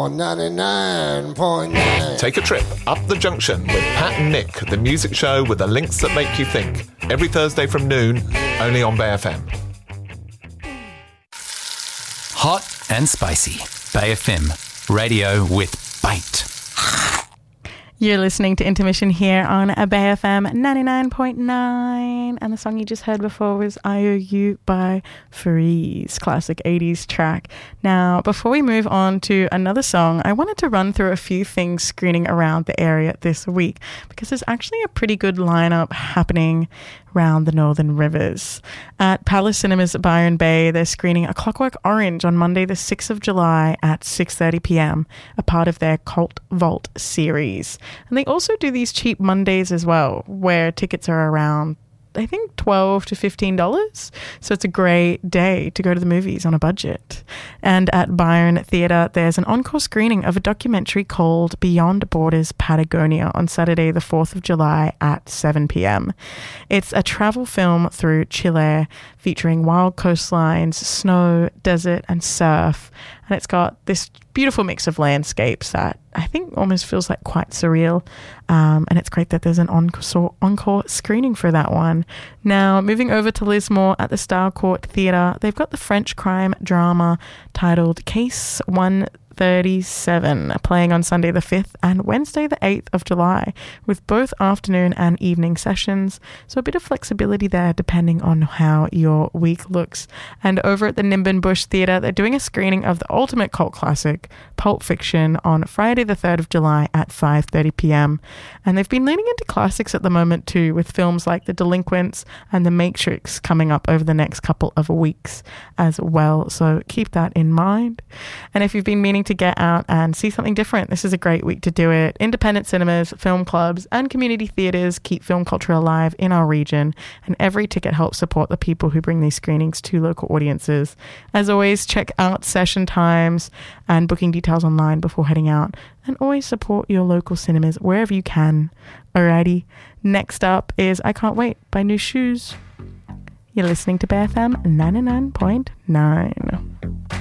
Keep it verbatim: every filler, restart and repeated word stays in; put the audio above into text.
on ninety-nine point nine. Take a trip up the junction with Pat and Nick, the music show with the links that make you think. Every Thursday from noon, only on Bay F M. Hot and spicy. Bay F M. Radio with bite. You're listening to Intermission here on Bay F M ninety-nine point nine, and the song you just heard before was I O U by Freeze, classic eighties track. Now, before we move on to another song, I wanted to run through a few things screening around the area this week, because there's actually a pretty good lineup happening around the Northern Rivers. At Palace Cinemas at Byron Bay, they're screening A Clockwork Orange on Monday the sixth of July at six thirty p.m, a part of their Cult Vault series. And they also do these cheap Mondays as well, where tickets are around, I think, twelve to fifteen dollars. So it's a great day to go to the movies on a budget. And at Byron Theatre, there's an encore screening of a documentary called Beyond Borders Patagonia on Saturday the fourth of July at seven p.m. It's a travel film through Chile featuring wild coastlines, snow, desert and surf. And it's got this beautiful mix of landscapes that I think almost feels like quite surreal. Um, and it's great that there's an encore, encore screening for that one. Now, moving over to Lismore at the Starcourt Theatre, they've got the French crime drama titled Case one thirty-seven playing on Sunday the fifth and Wednesday the eighth of July, with both afternoon and evening sessions. So a bit of flexibility there depending on how your week looks. And over at the Nimbenbush Theatre, they're doing a screening of the ultimate cult classic, Pulp Fiction, on Friday the third of July at five thirty p.m. And they've been leaning into classics at the moment too, with films like The Delinquents and The Matrix coming up over the next couple of weeks as well. So keep that in mind. And if you've been meaning to get out and see something different, this is a great week to do it. Independent cinemas, film clubs and community theatres keep film culture alive in our region, and every ticket helps support the people who bring these screenings to local audiences. As always, check out session times and booking details online before heading out, and always support your local cinemas wherever you can. Alrighty, next up is I Can't Wait by New Shoes. You're listening to Bay F M ninety-nine point nine.